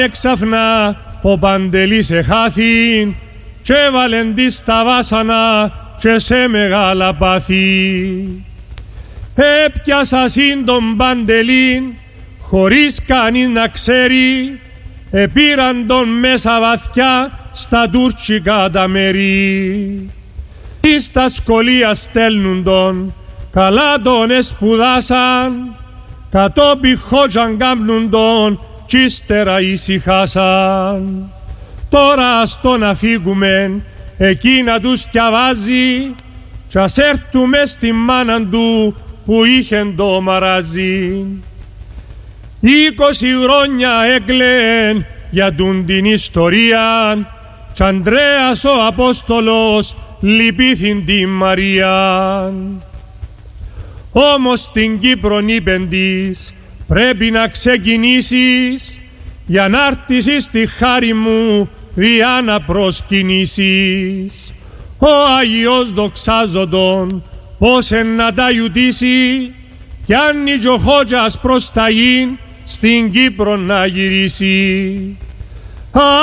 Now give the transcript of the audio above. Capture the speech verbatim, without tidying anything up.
Εξαφνά ο Παντελής εχάθην και έβαλεν της στα βάσανα και σε μεγάλα πάθη. Έπιασα συν τον Παντελήν χωρίς κανείς να ξέρει, επήραν τον μέσα βαθιά στα τουρκικά τα μέρη. Εις τα σχολεία στέλνουν τον, καλά τον εσπουδάσαν, κατόπι χώτζαν κάμνουν τον κι ύστερα ησυχάσαν. Τώρα στο να φύγουμεν εκεί να τους διαβάζει κι ας έρθουμε στη μάνα του που είχεν το μαράζι. Είκοσι χρόνια έκλαιν για τούν την ιστορία κι Ανδρέας ο Απόστολος λυπήθην τη Μαρία. Όμως στην Κύπρον είπεν της, πρέπει να ξεκινήσεις για να έρθεις στη χάρη μου διά να προσκυνήσεις. Ο Άγιος δοξάζοντον πως εν να τα ιουτήσει κι αν η Τζοχότζας προς τα γην στην Κύπρο να γυρίσει.